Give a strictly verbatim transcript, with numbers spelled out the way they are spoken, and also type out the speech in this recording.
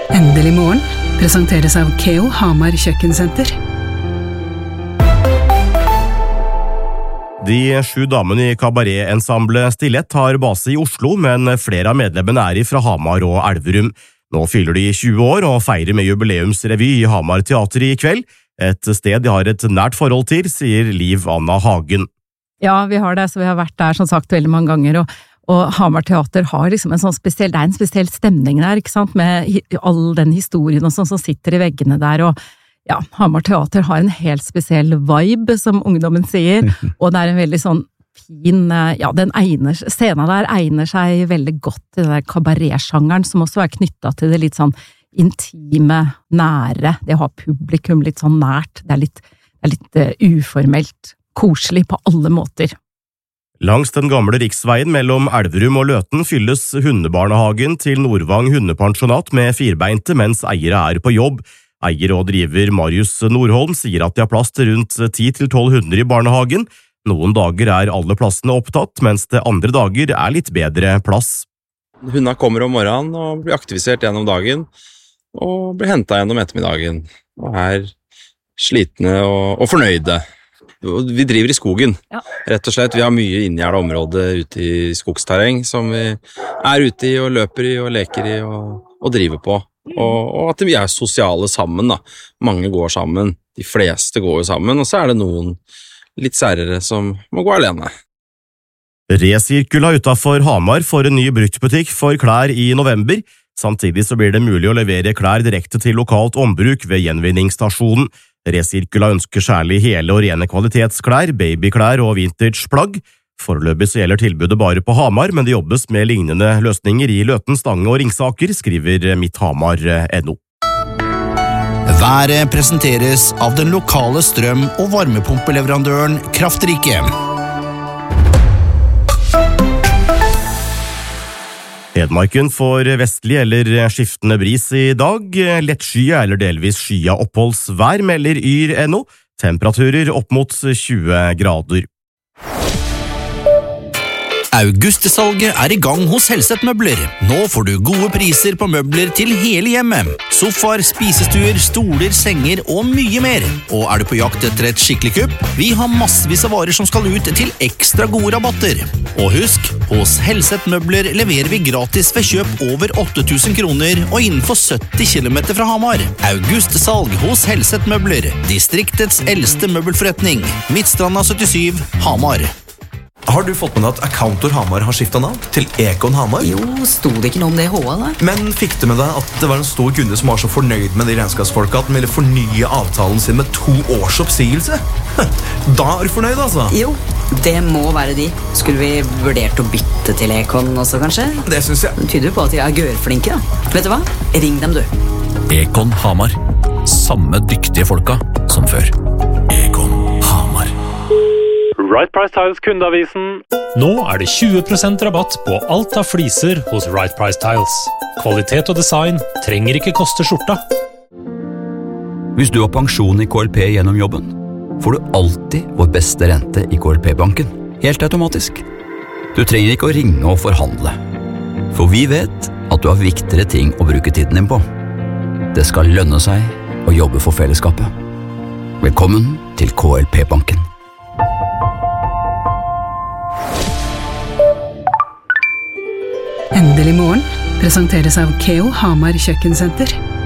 Endelig morgen presenteres av Keo Hamar Kjøkkensenter. De sju damene i kabaret-ensemblet Stilett har base i Oslo, men flere av medlemmene er fra Hamar og Elverum. Nå fyller de tjue år og feirer med jubileumsrevy i Hamar Teater i kveld, et sted de har et nært forhold til, sier Liv Anna Hagen. Ja, vi har det, så vi har vært der som sagt veldig mange ganger, og, og Hamar Teater har liksom en sånn spesiell, det er en spesiell stemning der, ikke sant, med hi, all den historien og sånn som sitter i veggene der, og ja, Hamar Teater har en helt spesiell vibe, som ungdommen sier, og det er en veldig sånn fin, ja, den egner, scenen der egner seg veldig godt til den der kabaret-sjangeren, som også er knyttet til det litt sånn intime, nære, det å ha publikum litt sånn nært, det er litt, det er litt uh, uformelt, koselig på alle måter. Langs den gamle riksveien mellom Elverum og Løten fylles hundebarnehagen til Nordvang hundepensjonat med firbeinte mens eiere er på jobb. Eier og driver Marius Nordholm sier at de har plass til rundt ti til tolv hunder i barnehagen. Noen dager er alle plassene opptatt, mens det andre dager er litt bedre plass. Hundene kommer om morgenen og blir aktivisert gjennom dagen, og blir hentet gjennom ettermiddagen, og er slitne og, og fornøyde. Vi driver i skogen, ja. Rett og slett. Vi har mye inngjerdet område ute i skogsterreng, som vi er ute i og løper i og leker i og, og driver på. Og, og at vi er sosiale sammen, da. Mange går sammen, de fleste går jo sammen, og så er det noen litt særere som må gå alene. Resirkula utenfor Hamar får en ny bruktbutikk for klær i november. Samtidig så blir det mulig å levere klær direkte til lokalt ombruk ved gjenvinningsstasjonen. Resirkula ønsker særlig hele og rene kvalitetsklær, babyklær og vintageplagg. Foreløpig så gjelder tilbudet bare på Hamar, men det jobbes med lignende løsninger i Løten, Stange og Ringsaker, skriver mitthamar punktum no. Været presenteres av den lokale strøm- og varmepumpeleverandøren Kraftrike. Hedmarken får vestlig eller skiftende bris i dag, lett skya eller delvis skya oppholdsvær, melder yr punktum no, temperaturer opp mot tjue grader. Augustsalget er i gang hos Helseth Møbler. Nå får du gode priser på møbler til hele hjemmet. Sofaer, spisestuer, stoler, senger og mye mer. Og er du på jakt etter et skikkelig kupp? Vi har massevis av varer som skal ut til ekstra gode rabatter. Og husk, hos Helseth Møbler leverer vi gratis ved kjøp over åtte tusen kroner og innenfor sytti kilometer fra Hamar. Augustsalg hos Helseth Møbler, distriktets eldste møbelforretning. Midtstranda syttisju, Hamar. Har du fått med deg at Accountor Hamar har skiftet navn til Econ Hamar? Jo, stod det ikke noe om det i H A da? Men fikk du med deg at det var en stor kunde som var så fornøyd med de regnskapsfolka at de ville fornye avtalen sin med to års oppsigelse? Da er du fornøyd, altså? Jo, det må være de. Skulle vi vurdert å bytte til Econ også, kanskje? Det synes jeg. Det tyder jo på at de er gørflinke, da. Vet du hva? Ring dem, du. Econ Hamar. Samme dyktige folka som før. Econ Hamar. Right Price Tiles kundeavisen. Nå er det tjue prosent rabatt på alt av fliser hos Right Price Tiles. Kvalitet og design trenger ikke koste skjorta. Hvis du har pensjon i K L P gjennom jobben, får du alltid vår beste rente i K L P-banken. Helt automatisk. Du trenger ikke å ringe og forhandle. For vi vet at du har viktigere ting å bruke tiden din på. Det skal lønne seg å jobbe for fellesskapet. Velkommen til K L P-banken. Endelig morgen presenteres av Keo Hamar Kjøkkensenter.